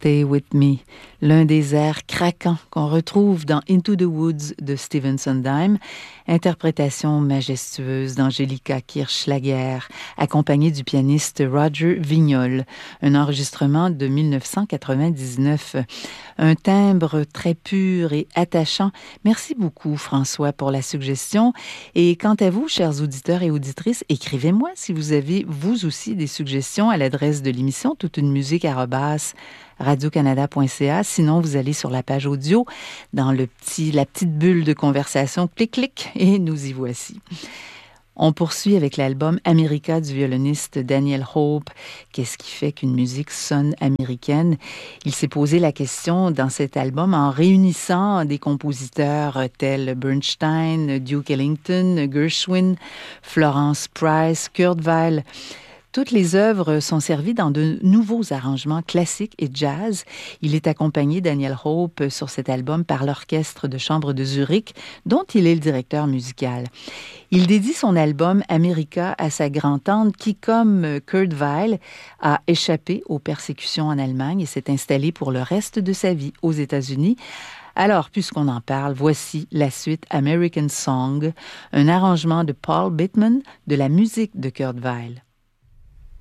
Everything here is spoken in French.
Stay With Me, l'un des airs craquants qu'on retrouve dans Into the Woods de Stephen Sondheim, interprétation majestueuse d'Angelica Kirchschlager, accompagnée du pianiste Roger Vignol, un enregistrement de 1999. Un timbre très pur et attachant. Merci beaucoup, François, pour la suggestion. Et quant à vous, chers auditeurs et auditrices, écrivez-moi si vous avez, vous aussi, des suggestions à l'adresse de l'émission toutunemusique@radiocanada.ca. Sinon, vous allez sur la page audio, dans la petite bulle de conversation, clic, et nous y voici. On poursuit avec l'album America du violoniste Daniel Hope. Qu'est-ce qui fait qu'une musique sonne américaine? Il s'est posé la question dans cet album en réunissant des compositeurs tels Bernstein, Duke Ellington, Gershwin, Florence Price, Kurt Weill. Toutes les œuvres sont servies dans de nouveaux arrangements classiques et jazz. Il est accompagné, Daniel Hope, sur cet album par l'Orchestre de chambre de Zurich, dont il est le directeur musical. Il dédie son album America à sa grand-tante qui, comme Kurt Weill, a échappé aux persécutions en Allemagne et s'est installée pour le reste de sa vie aux États-Unis. Alors, puisqu'on en parle, voici la suite American Song, un arrangement de Paul Bittman de la musique de Kurt Weill.